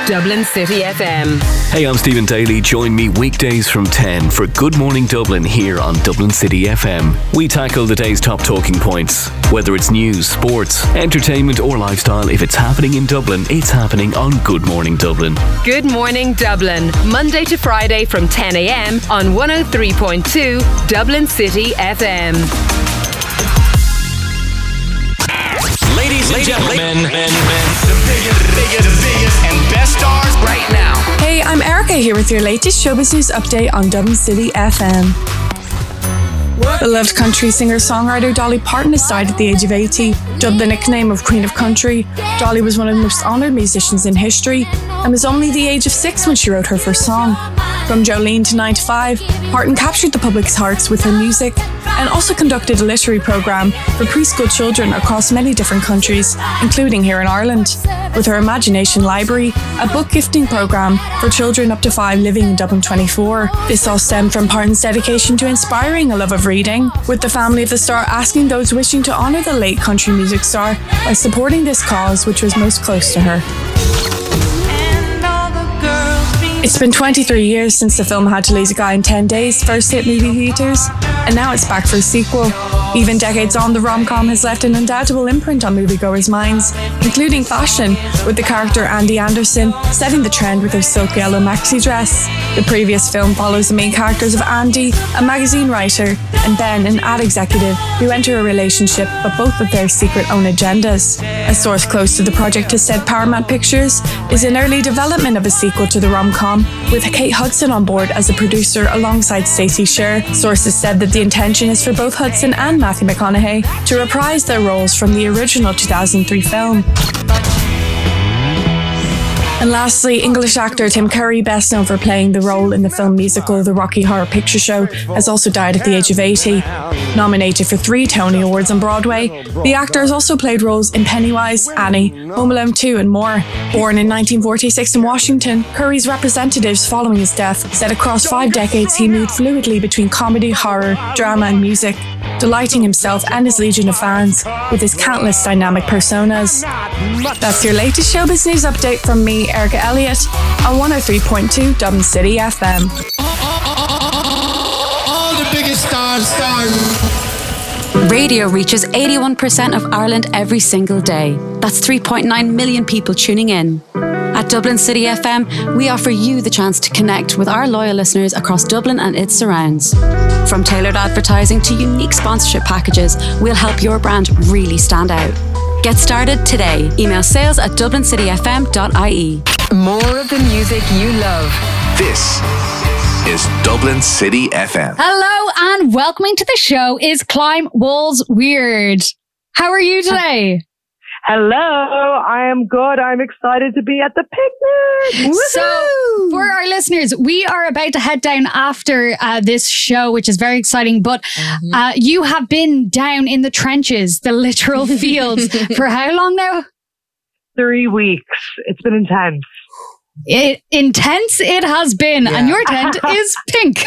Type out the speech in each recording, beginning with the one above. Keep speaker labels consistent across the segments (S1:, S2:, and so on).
S1: Dublin City FM.
S2: Hey, I'm Stephen Daly. Join me weekdays from 10 for Good Morning Dublin here on Dublin City FM. We tackle the day's top talking points. Whether it's news, sports, entertainment or lifestyle, if it's happening in Dublin, it's happening on Good Morning Dublin.
S1: Good Morning Dublin, Monday to Friday from 10 a.m. on 103.2 Dublin City FM.
S3: Ladies and gentlemen, the biggest and best stars right now.
S4: Hey, I'm Erica here with your latest showbiz news update on Dublin City FM. Beloved country singer-songwriter Dolly Parton has died at the age of 80. Dubbed the nickname of Queen of Country, Dolly was one of the most honoured musicians in history and was only the age of 6 when she wrote her first song. From Jolene to 9 to 5, Parton captured the public's hearts with her music and also conducted a literary programme for preschool children across many different countries, including here in Ireland. With her Imagination Library, a book gifting programme for children up to 5 living in Dublin 24. This all stemmed from Parton's dedication to inspiring a love of reading, with the family of the star asking those wishing to honour the late country music star by supporting this cause which was most close to her. It's been 23 years since the film How to Lose a Guy in 10 Days first hit movie theatres, and now it's back for a sequel. Even decades on, the rom-com has left an indelible imprint on moviegoers' minds, including fashion, with the character Andy Anderson setting the trend with her silk yellow maxi dress. The previous film follows the main characters of Andy, a magazine writer, and Ben, an ad executive, who enter a relationship but both with their secret own agendas. A source close to the project has said Paramount Pictures is in early development of a sequel to the rom-com, with Kate Hudson on board as a producer alongside Stacey Sher. Sources said that the intention is for both Hudson and Matthew McConaughey to reprise their roles from the original 2003 film. And lastly, English actor Tim Curry, best known for playing the role in the film musical The Rocky Horror Picture Show, has also died at the age of 80. Nominated for 3 Tony Awards on Broadway, the actor has also played roles in Pennywise, Annie, Home Alone 2 and more. Born in 1946 in Washington, Curry's representatives following his death said across 5 decades he moved fluidly between comedy, horror, drama and music, delighting himself and his legion of fans with his countless dynamic personas. That's your latest showbiz news update from me, Erica Elliott, on 103.2 Dublin City FM.
S3: All the biggest stars.
S5: Radio reaches 81% of Ireland every single day. That's 3.9 million people tuning in. At Dublin City FM, we offer you the chance to connect with our loyal listeners across Dublin and its surrounds. From tailored advertising to unique sponsorship packages, we'll help your brand really stand out. Get started today. Email sales@dublincityfm.ie.
S1: More of the music you love.
S3: This is Dublin City FM.
S6: Hello and welcoming to the show is Climb Walls Weird. How are you today?
S7: Hello, I am good. I'm excited to be at the picnic.
S6: So, for our listeners, we are about to head down after this show, which is very exciting. But you have been down in the trenches, the literal fields, for how long now?
S7: 3 weeks. It's been intense.
S6: Intense it has been, and your tent is pink.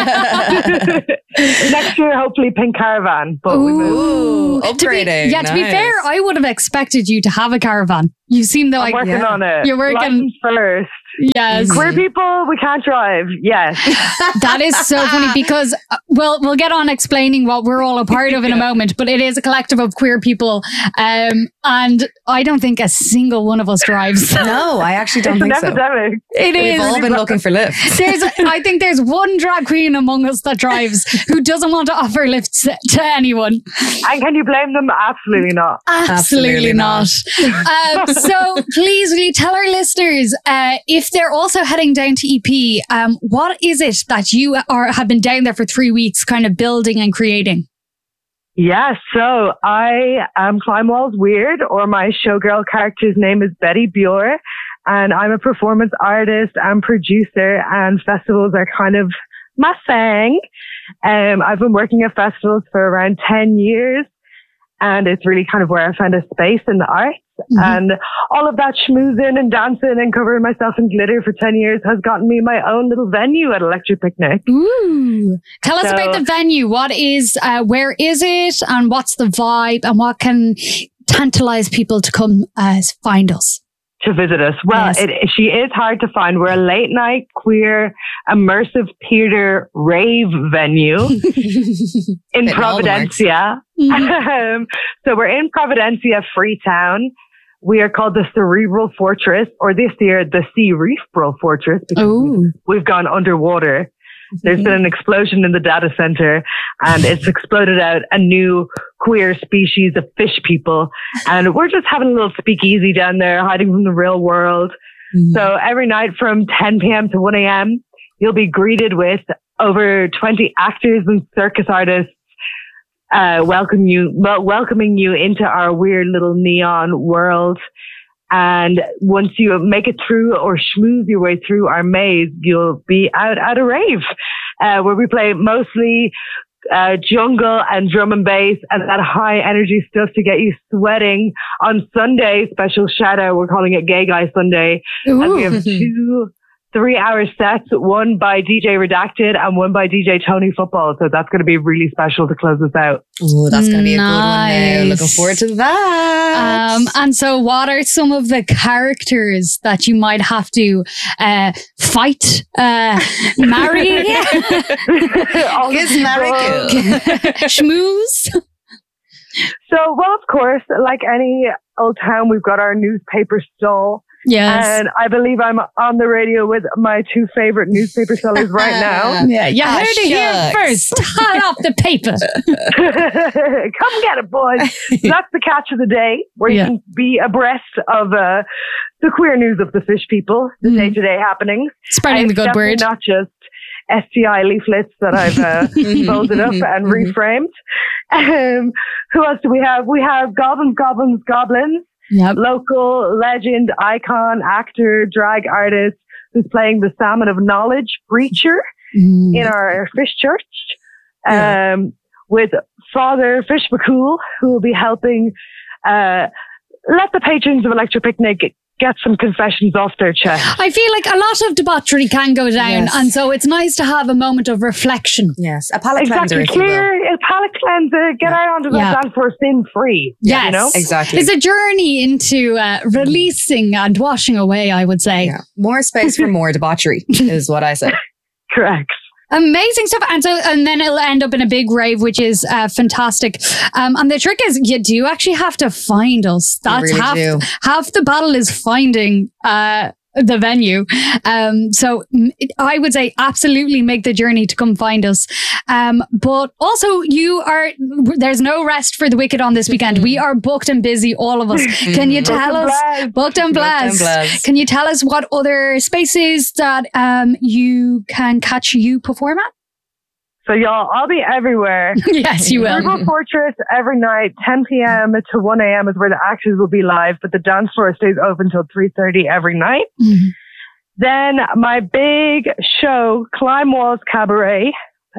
S7: Next year, hopefully pink caravan. But
S8: Ooh, upgrading.
S6: To be fair, I would have expected you to have a caravan. You seem like
S7: I'm working on it.
S6: You're working
S7: License first.
S6: Yes.
S7: Queer people, we can't drive. Yes.
S6: That is so funny because, we'll get on explaining what we're all a part of in a moment, but it is a collective of queer people. And I don't think a single one of us drives.
S8: No, I actually don't think
S7: so. It's an epidemic.
S6: We've
S8: all been looking for lifts.
S6: I think there's one drag queen among us that drives who doesn't want to offer lifts to anyone.
S7: And can you blame them? Absolutely not.
S6: Absolutely not. So please, will you tell our listeners, if they're also heading down to EP, what is it that you have been down there for 3 weeks kind of building and creating?
S7: Yeah, so I am Climb Walls Weird, or my showgirl character's name is Betty Bure, and I'm a performance artist and producer, and festivals are kind of my thing. I've been working at festivals for around 10 years, and it's really kind of where I found a space in the arts. Mm-hmm. And all of that schmoozing and dancing and covering myself in glitter for 10 years has gotten me my own little venue at Electric Picnic.
S6: Ooh. Tell us about the venue. What is, where is it, and what's the vibe, and what can tantalize people to come find us?
S7: to visit us. Well, she is hard to find. We're a late night queer immersive theater rave venue in Providencia. So we're in Providencia, Freetown. We are called the Cerebral Fortress, or this year the Cerebral Fortress, because we've gone underwater. There's been an explosion in the data center, and it's exploded out a new queer species of fish people. And we're just having a little speakeasy down there, hiding from the real world. So every night from 10 p.m. to 1 a.m., you'll be greeted with over 20 actors and circus artists welcoming you into our weird little neon world. And once you make it through or schmooze your way through our maze, you'll be out at a rave, where we play mostly jungle and drum and bass and that high energy stuff to get you sweating. On Sunday, special shout out, we're calling it Gay Guy Sunday. And we have 2 3-hour sets, one by DJ Redacted and one by DJ Tony Football. So that's going to be really special to close us out.
S8: Oh, that's going to be a good one now. Looking forward to that.
S6: And so what are some of the characters that you might have to fight, marry?
S8: Kiss, marry, kill.
S6: Schmooze?
S7: So, well, of course, like any old town, we've got our newspaper stall.
S6: Yes.
S7: And I believe I'm on the radio with my 2 favorite newspaper sellers right now.
S6: Yeah, you heard it here first. Hot off the paper.
S7: Come get it, boys. That's the catch of the day, where you can be abreast of the queer news of the fish people, the day-to-day happenings.
S6: Spreading the good word.
S7: Not just STI leaflets that I've folded up and reframed. Who else do we have? We have Goblins.
S6: Yep.
S7: Local legend, icon, actor, drag artist who's playing the Salmon of Knowledge, Preacher, in our fish church, with Father Fish McCool, who will be helping let the patrons of Electric Picnic get some confessions off their chest.
S6: I feel like a lot of debauchery can go down, and so it's nice to have a moment of reflection.
S8: Yes, a palate cleanser.
S7: A palate cleanser. Get out onto the dance floor sin-free.
S6: Yes,
S7: you know?
S8: Exactly.
S6: It's a journey into releasing and washing away, I would say.
S8: Yeah. More space for more debauchery is what I say.
S7: Correct.
S6: Amazing stuff. And then it'll end up in a big rave, which is fantastic. And the trick is you do actually have to find us. That's
S8: really
S6: half the battle is finding the venue. So I would say absolutely make the journey to come find us. But also there's no rest for the wicked on this weekend. We are booked and busy, all of us. Can you tell us, booked and blessed. Can you tell us what other spaces that you can catch you perform at?
S7: So y'all, I'll be everywhere.
S6: Yes, you will.
S7: Cerebral Fortress every night, 10 p.m. to 1 a.m. is where the actors will be live, but the dance floor stays open till 3:30 every night. Then my big show, Climb Walls Cabaret,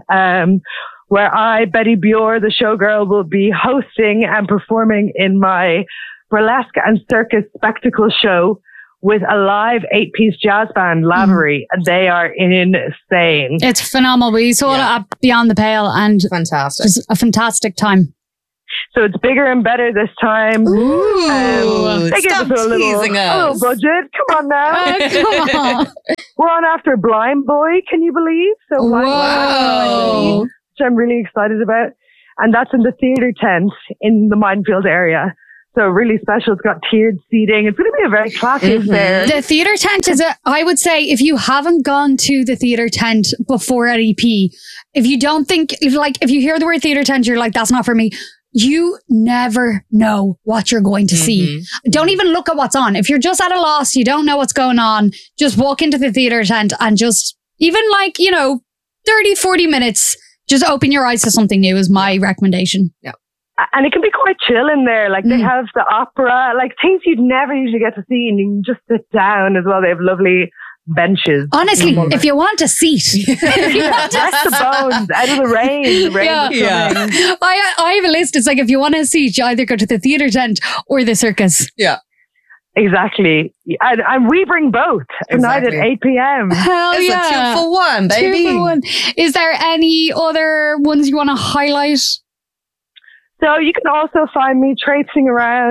S7: where I, Betty Bure, the showgirl, will be hosting and performing in my burlesque and circus spectacle show with a live 8-piece jazz band, Lavery. And they are insane.
S6: It's phenomenal. We saw it at Beyond the Pale, and
S8: fantastic.
S6: Just a fantastic time.
S7: So it's bigger and better this time.
S8: Ooh,
S7: they gave us a little budget. Come on now.
S6: Come on.
S7: We're on after Blind Boy, can you believe? So
S6: Whoa.
S7: which I'm really excited about. And that's in the theatre tent in the Minefield area. So really special. It's got tiered seating. It's going to be a very classy affair.
S6: The theatre tent is I would say, if you haven't gone to the theatre tent before at EP, if you don't think, if you hear the word theatre tent, you're like, that's not for me. You never know what you're going to see. Don't even look at what's on. If you're just at a loss, you don't know what's going on, just walk into the theatre tent and just, even 30, 40 minutes, just open your eyes to something new is my recommendation.
S8: Yeah.
S7: And it can be quite chill in there. Like they have the opera, like things you'd never usually get to see, and you can just sit down as well. They have lovely benches.
S6: Honestly, if you want a seat,
S7: rest the bones out of the rain. The rain
S6: yeah. I have a list. It's like, if you want a seat, you either go to the theatre tent or the circus.
S8: Yeah.
S7: Exactly. And we bring both tonight at 8 p.m.
S6: Hell
S8: it's
S6: yeah.
S8: a 2 for 1, baby.
S6: 2 for 1. Is there any other ones you want to highlight?
S7: So you can also find me traipsing around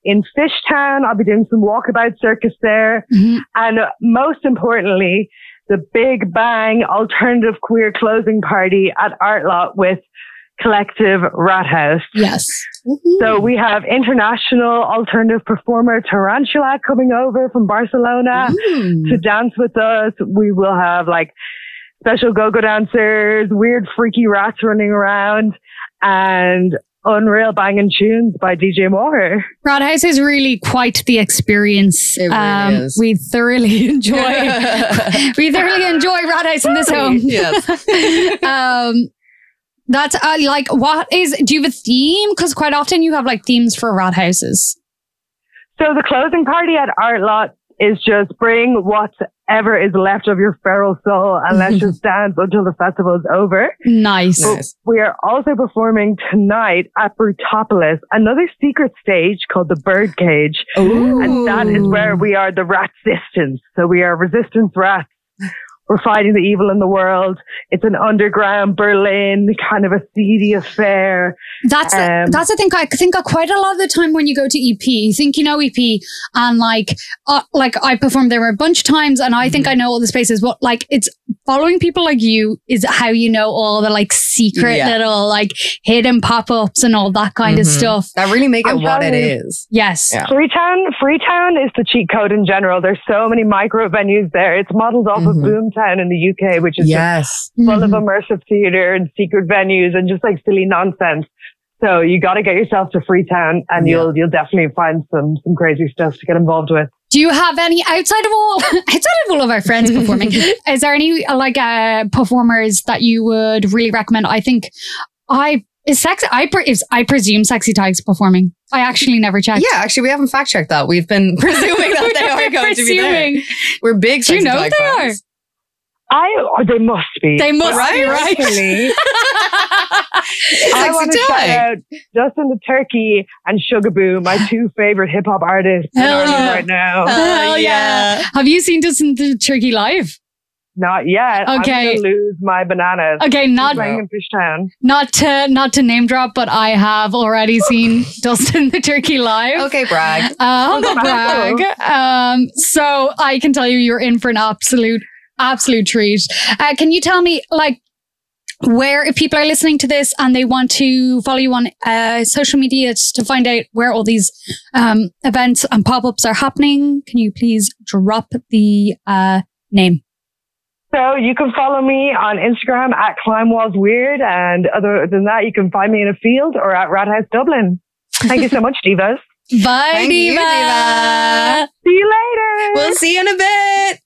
S7: in Fishtown. I'll be doing some walkabout circus there.
S6: Mhm.
S7: And most importantly, the Big Bang alternative queer closing party at Art Lot with Collective Rat House.
S6: Yes.
S7: So we have international alternative performer Tarantula coming over from Barcelona to dance with us. We will have like special go-go dancers, weird freaky rats running around, and unreal banging tunes by DJ Moore.
S6: Rat House is really quite the experience.
S8: It really is.
S6: We thoroughly enjoy Rat House in this home.
S8: Yes.
S6: That's like, do you have a theme? Because quite often you have like themes for rat houses.
S7: So the closing party at Art Lot is just bring whatever is left of your feral soul and let's just dance until the festival is over.
S6: Nice.
S7: We are also performing tonight at Brutopolis, another secret stage called the Birdcage.
S8: Ooh.
S7: And that is where we are the Ratsistance. So we are resistance rats. We're fighting the evil in the world. It's an underground Berlin kind of a seedy affair.
S6: That's the thing. I think quite a lot of the time when you go to EP, you think you know EP, and like I performed there a bunch of times, and I think I know all the spaces. But like, it's following people like you is how you know all the like secret little like hidden pop ups and all that kind of stuff.
S8: That really make it what it
S7: telling
S8: is.
S6: Yes.
S8: Yeah.
S7: Freetown is the cheat code in general. There's so many micro venues there. It's modeled off of Boomtown in the UK, which is just full of immersive theater and secret venues and just like silly nonsense. So you got to get yourself to Freetown, and you'll definitely find some crazy stuff to get involved with.
S6: Do you have any outside of all of our friends performing? Is there any like performers that you would really recommend? I think I presume Sexy Tigers performing. I actually never checked.
S8: Yeah, actually, we haven't fact checked that. We've been presuming that they are going to be there. We're big.
S6: Do you know
S8: Sexy
S6: they
S8: Tig
S6: are?
S8: fans.
S7: They must be.
S6: They must be, right?
S7: I want to shout out Justin the Turkey and Sugar Boo, my two favorite hip hop artists in Ireland right now.
S6: Hell yeah. Have you seen Justin the Turkey live?
S7: Not yet.
S6: Okay.
S7: I'm going to lose my bananas.
S6: Okay,
S7: He's playing in Fishtown.
S6: not to name drop, but I have already seen Dustin the Turkey live.
S8: Okay, brag.
S6: Humble brag. So I can tell you, you're in for an absolute treat. Can you tell me, like, where, if people are listening to this and they want to follow you on social media to find out where all these events and pop-ups are happening, can you please drop the name?
S7: So you can follow me on Instagram at ClimbWallsWeird, and other than that, you can find me in a field or at Rat House Dublin. Thank you so much, divas.
S6: Bye,
S8: Thank you,
S6: Diva.
S8: Diva.
S7: See you later.
S8: We'll see you in a bit.